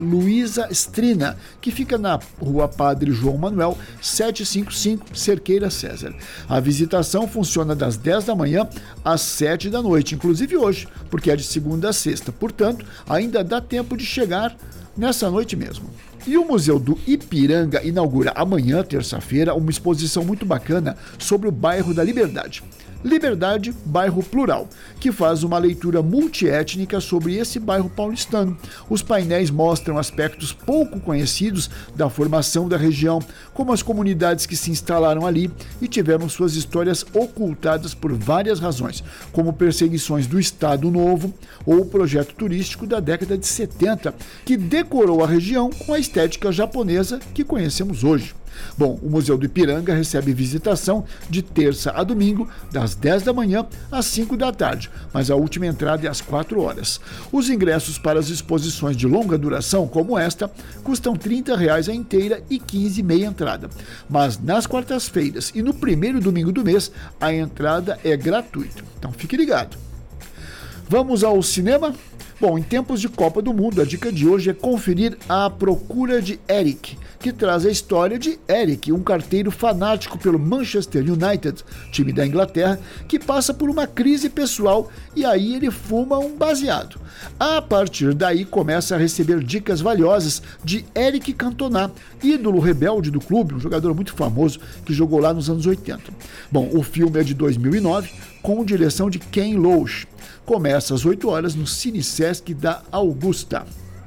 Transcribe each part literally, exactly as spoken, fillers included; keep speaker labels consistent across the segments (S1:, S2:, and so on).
S1: Luísa Strina, que fica na Rua Padre João Manuel, setecentos e cinquenta e cinco, Cerqueira César. A visitação funciona das dez da manhã às sete da noite, inclusive hoje, porque é de segunda a sexta. Portanto, ainda dá tempo de chegar nessa noite mesmo. E o Museu do Ipiranga inaugura amanhã, terça-feira, uma exposição muito bacana sobre o bairro da Liberdade. Liberdade, bairro plural, que faz uma leitura multiétnica sobre esse bairro paulistano. Os painéis mostram aspectos pouco conhecidos da formação da região, como as comunidades que se instalaram ali e tiveram suas histórias ocultadas por várias razões, como perseguições do Estado Novo ou o projeto turístico da década de setenta, que decorou a região com a estética japonesa que conhecemos hoje. Bom, o Museu do Ipiranga recebe visitação de terça a domingo, das dez da manhã às cinco da tarde, mas a última entrada é às quatro horas. Os ingressos para as exposições de longa duração, como esta, custam trinta reais a inteira e quinze meia entrada. Mas nas quartas-feiras e no primeiro domingo do mês, a entrada é gratuita. Então fique ligado. Vamos ao cinema? Bom, em tempos de Copa do Mundo, a dica de hoje é conferir A Procura de Eric, que traz a história de Eric, um carteiro fanático pelo Manchester United, time da Inglaterra, que passa por uma crise pessoal e aí ele fuma um baseado. A partir daí começa a receber dicas valiosas de Eric Cantona, ídolo rebelde do clube, um jogador muito famoso que jogou lá nos anos oitenta. Bom, o filme é de dois mil e nove, com direção de Ken Loach. Começa às oito horas no Cine Sesc da Augusta.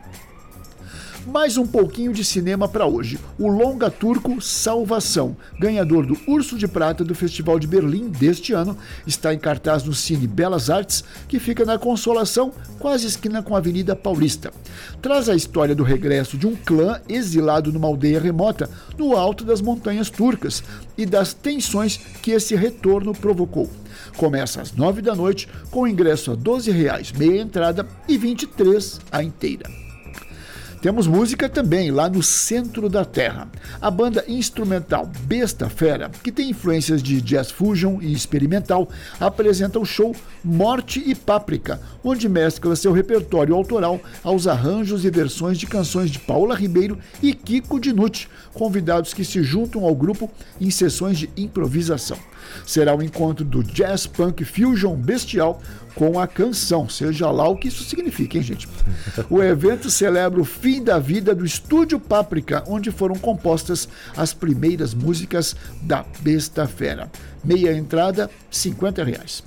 S1: Mais um pouquinho de cinema para hoje. O longa turco Salvação, ganhador do Urso de Prata do Festival de Berlim deste ano, está em cartaz no Cine Belas Artes, que fica na Consolação, quase esquina com a Avenida Paulista. Traz a história do regresso de um clã exilado numa aldeia remota, no alto das montanhas turcas, e das tensões que esse retorno provocou. Começa às nove da noite, com ingresso a doze reais meia entrada e vinte e três reais a inteira. Temos música também lá no Centro da Terra. A banda instrumental Besta Fera, que tem influências de jazz fusion e experimental, apresenta o show Morte e Páprica, onde mescla seu repertório autoral aos arranjos e versões de canções de Paula Ribeiro e Kiko Dinucci, convidados que se juntam ao grupo em sessões de improvisação. Será o encontro do jazz punk fusion bestial com a canção, seja lá o que isso significa, hein, gente? O evento celebra o fim da vida do Estúdio Páprica, onde foram compostas as primeiras músicas da Besta Fera. Meia entrada, cinquenta reais.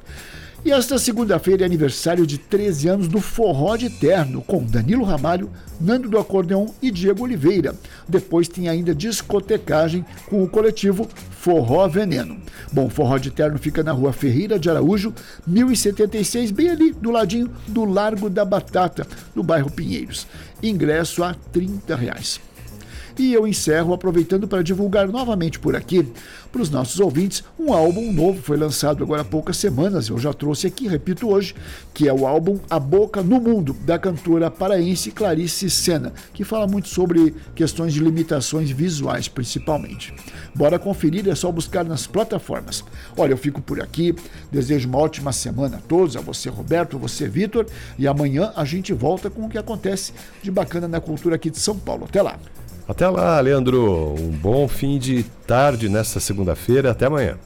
S1: E esta segunda-feira é aniversário de treze anos do Forró de Terno, com Danilo Ramalho, Nando do Acordeon e Diego Oliveira. Depois tem ainda discotecagem com o coletivo Forró Veneno. Bom, Forró de Terno fica na Rua Ferreira de Araújo, mil e setenta e seis, bem ali, do ladinho do Largo da Batata, no bairro Pinheiros. Ingresso a trinta reais. E eu encerro aproveitando para divulgar novamente por aqui, para os nossos ouvintes, um álbum novo, foi lançado agora há poucas semanas, eu já trouxe aqui, repito hoje, que é o álbum A Boca no Mundo, da cantora paraense Clarice Senna, que fala muito sobre questões de limitações visuais, principalmente. Bora conferir, é só buscar nas plataformas. Olha, eu fico por aqui, desejo uma ótima semana a todos, a você, Roberto, a você, Vitor, e amanhã a gente volta com o que acontece de bacana na cultura aqui de São Paulo. Até lá!
S2: Até lá, Leandro. Um bom fim de tarde nessa segunda-feira. Até amanhã.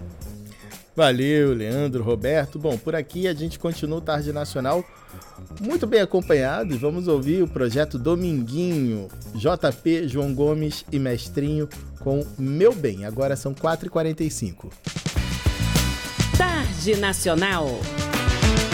S3: Valeu, Leandro, Roberto. Bom, por aqui a gente continua o Tarde Nacional muito bem acompanhado. Vamos ouvir o projeto Dominguinho, J P, João Gomes e Mestrinho com Meu Bem. Agora são quatro e quarenta e cinco.
S4: Tarde Nacional.